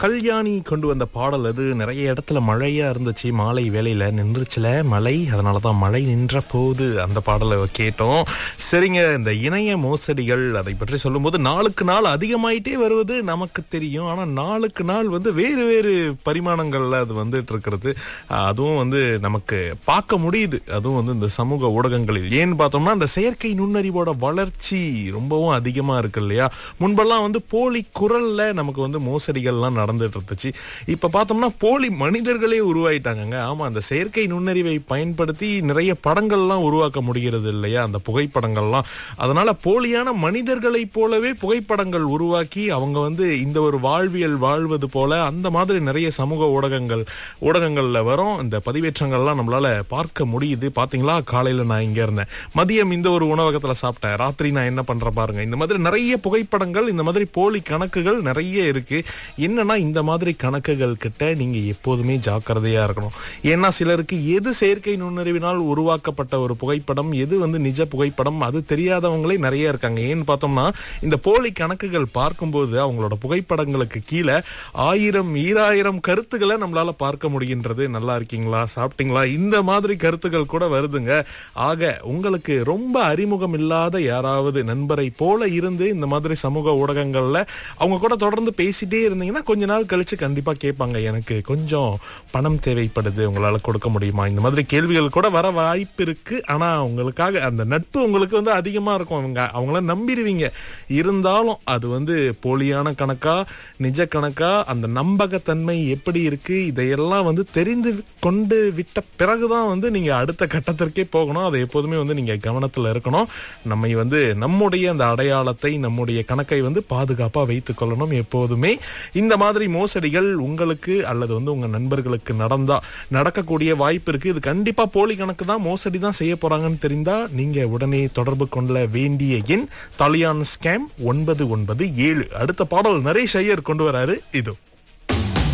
கல்யாணி கொண்டு வந்த பாடல் அது. நிறைய இடத்துல மழையா இருந்துச்சு, மாலை வேளையில நின்றுச்சுல மழை, அதனாலதான் மழை நின்ற போது அந்த பாடலை கேட்டோம். சரிங்க, இந்த இணைய மோசடிகள் அதை பற்றி சொல்லும்போது நாளுக்கு நாள் அதிகமாயிட்டே வருவது நமக்கு தெரியும். ஆனா நாளுக்கு நாள் வேறு வேறு பரிமாணங்கள்ல அது வந்துட்டு இருக்கிறது. அதுவும் நமக்கு பார்க்க முடியுது. அதுவும் இந்த சமூக ஊடகங்களில் ஏன்னு பார்த்தோம்னா அந்த செயற்கை நுண்ணறிவோட வளர்ச்சி ரொம்பவும் அதிகமா இருக்கு இல்லையா. முன்பெல்லாம் போலி குரல்ல நமக்கு மோசடிகள்லாம் நடந்துட்டு இருந்துச்சு. இப்ப பார்த்தோம்னா போலி மனிதர்களே உருவாயிட்டாங்க. ஆமா, அந்த செயற்கை நுண்ணறிவை பயன்படுத்தி நிறைய படங்கள்லாம் உருவாக்க முடிகிறது இல்லையா, அந்த புகைப்படங்கள்லாம். அதனால போலியான மனிதர்களை போலவே புகைப்படங்கள் உருவாக்கி அவங்க இந்த ஒரு வாழ்வியல் வாழ்வது போல அந்த மாதிரி நிறைய சமூக ஊடகங்கள்ல வரும். இந்த பதிவேற்றங்கள்லாம் நம்மளால பார்க்க முடியுது. பாத்தீங்களா, காலையில நான் இங்க இருந்தேன், மதியம் இந்த ஒரு உணவகத்துல சாப்பிட்டேன், ராத்திரி நான் என்ன பண்றேன் பாருங்க. இந்த மாதிரி நிறைய புகைப்படங்கள், இந்த மாதிரி போலி கணக்குகள் நிறைய இருக்கு. என்னன்னா இந்த மாதிரி கணக்குகள் கிட்ட நீங்க எப்போதுமே ஜாக்கிரதையா இருக்கணும். ஏன்னா சிலருக்கு எது செயற்கை நுண்ணறிவினால் உருவாக்கப்பட்ட ஒரு புகைப்படம், எது நிஜ புகைப்படம், அது தெரியாதவங்களே நிறைய இருக்காங்க. ஏன்னு பார்த்தோம்னா இந்த போலி கணக்குகள் பார்க்கும்போது அவங்களோட புகைப்படங்களுக்கு கீழே 1000 2000 கருத்துக்களை நம்மளால பார்க்க முடிகின்றது. நல்லா இருக்கீங்களா, சாப்பிட்டீங்களா, இந்த மாதிரி கருத்துக்கள் கூட வருதுங்க. ஆக உங்களுக்கு ரொம்ப அறிமுகம் இல்லாத யாராவது நண்பரை போல இருந்து இந்த மாதிரி சமூக ஊடகங்கள்ல அவங்க கூட தொடர்ந்து பேசிட்டே இருந்தீங்கன்னா கொஞ்ச நாள் கழிச்சு கண்டிப்பா கேட்பாங்க, எனக்கு கொஞ்சம் பணம் தேவைப்படுது, உங்களால கொடுக்க முடியுமா, இந்த மாதிரி கேள்விகள் கூட வர வாய்ப்பு இருக்கு. ஆனா உங்களுக்காக அந்த நட்பு உங்களுக்கு அதிகமா இருக்கும், அவங்கள நம்பிடுவீங்க. இருந்தாலும் அது போலியான கணக்கா நிஜ கணக்கா, அந்த நம்பகத்தன்மை எப்படி இருக்கு, இதையெல்லாம் தெரிந்து கொண்டு விட்ட பிறகுதான் நீங்க அடுத்த கட்டத்திற்கே போகணும். அதை எப்போதுமே நீங்க கவனத்துல இருக்கணும். நம்மை நம்முடைய அந்த அடையாளத்தை, நம்முடைய கணக்கை பாதுகாப்பா வைத்துக் கொள்ளணும் எப்போதுமே. இந்த மாதிரி மோசடிகள் உங்களுக்கு அல்லது உங்க நண்பர்களுக்கு நடக்கக்கூடிய வாய்ப்பு இருக்கு. இது கண்டிப்பா போலி கணக்கு தான், மோசடி தான் செய்ய போறாங்கன்னு தெரிந்தா நீங்க உடனே தொடர்பு கொள்ள வேண்டிய எண் தலியான் ஸ்கேம் 997. அடுத்த பாடல் நரேஷ் ஐயர் கொண்டு வராரு. இது